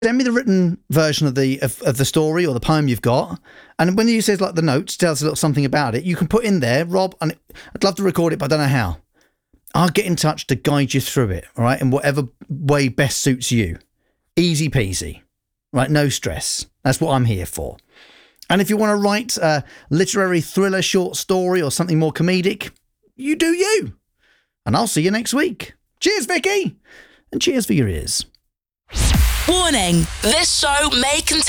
Send me the written version of the story or the poem you've got, and when you say like the notes, tell us a little something about it. You can put in there, Rob, and I'd love to record it, but I don't know how. I'll get in touch to guide you through it, all right, in whatever way best suits you. Easy peasy, right? No stress. That's what I'm here for. And if you want to write a literary thriller short story or something more comedic, you do you. And I'll see you next week. Cheers, Vicky, and cheers for your ears. Warning, this show may contain